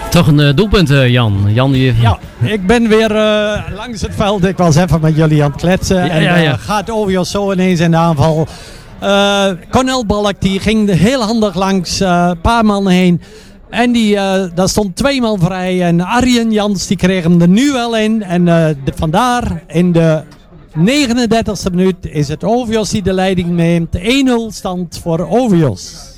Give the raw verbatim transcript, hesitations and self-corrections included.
Toch een uh, doelpunt, uh, Jan. Jan die... Ja, ik ben weer uh, langs het veld. Ik was even met jullie aan het kletsen. Ja, en ja, ja. Uh, gaat O V O zo ineens in de aanval. Uh, Cornel Balk die ging heel handig langs een uh, paar man heen. En die, uh, daar stond twee man vrij. En Arjen Jans die kreeg hem er nu wel in. En uh, de, vandaar in de negenendertigste minuut is het O V O die de leiding neemt. één nul stand voor O V O.